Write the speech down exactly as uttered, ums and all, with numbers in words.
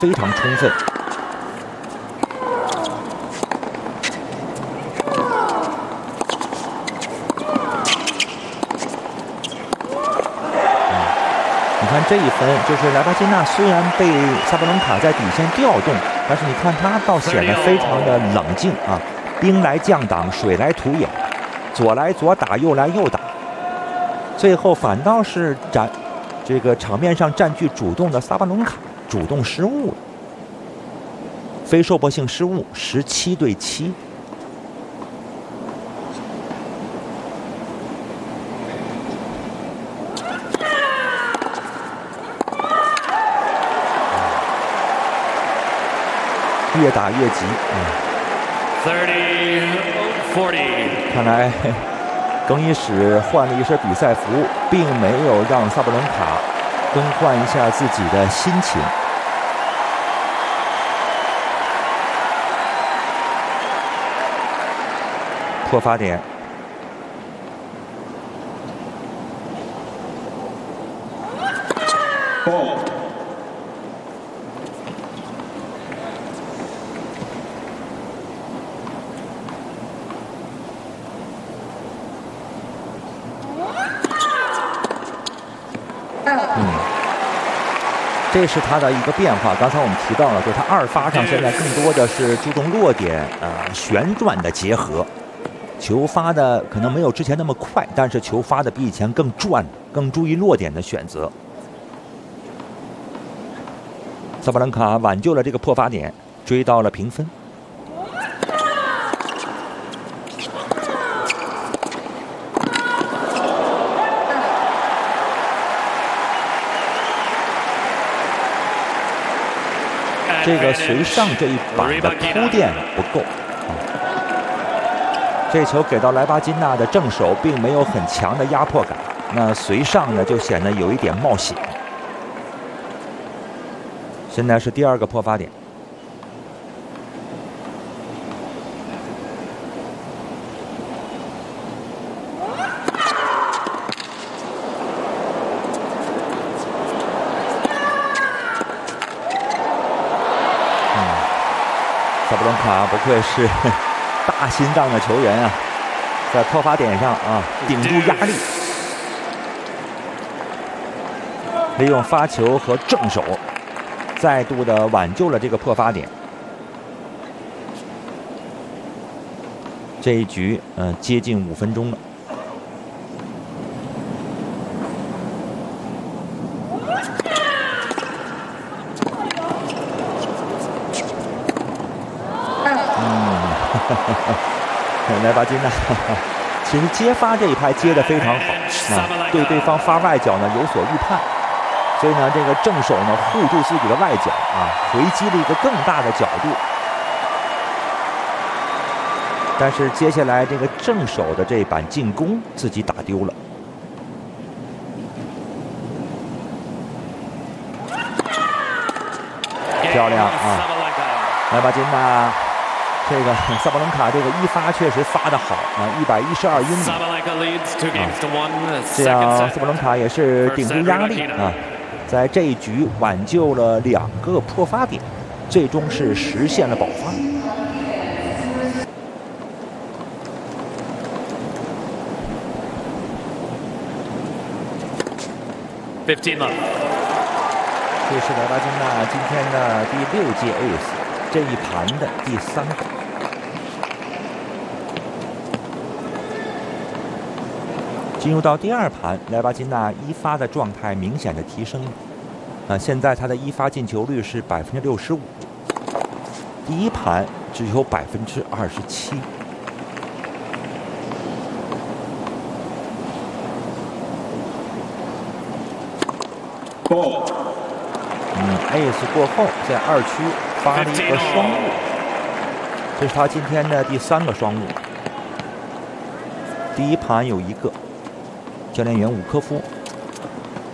非常充分。你看这一分，就是莱巴金娜虽然被萨巴伦卡在底线调动，但是你看他倒显得非常的冷静啊，兵来将挡，水来土掩，左来左打，右来右打，最后反倒是占这个场面上占据主动的萨巴伦卡主动失误了，非受迫性失误，十七对七。越打越急，嗯。看来更衣室换了一身比赛服，并没有让萨布伦卡更换一下自己的心情。破发点。 Ball. 嗯，这是他的一个变化。刚才我们提到了，就是他二发上现在更多的是注重落点呃旋转的结合，球发的可能没有之前那么快，但是球发的比以前更转，更注意落点的选择。萨巴兰卡挽救了这个破发点，追到了平分。这个随上这一板的铺垫不够，嗯，这球给到莱巴金娜的正手并没有很强的压迫感，那随上呢就显得有一点冒险。现在是第二个破发点。萨布伦卡不愧是大心脏的球员啊，在破发点上啊顶住压力，利用发球和正手，再度的挽救了这个破发点。这一局嗯、呃、接近五分钟了。莱巴金娜其实接发这一拍接得非常好啊，对对方发外脚呢有所预判，所以呢这个正手呢护住自己的外脚啊，回击了一个更大的角度。但是接下来这个正手的这板进攻自己打丢了。漂亮啊，莱巴金娜。这个萨巴伦卡这个一发确实发得好啊，一百一十二英里啊，这样萨巴伦卡也是顶住压力啊，在这一局挽救了两个破发点，最终是实现了保发。 fifteen love。 这是莱巴金娜今天的第六届 ace， 这一盘的第三个。进入到第二盘，莱巴金娜一发的状态明显的提升了，啊，现在她的一发进球率是百分之六十五，第一盘只有百分之二十七。嗯 ，ace 过后，在二区发了一个双误，这是他今天的第三个双误。第一盘有一个。教练员伍科夫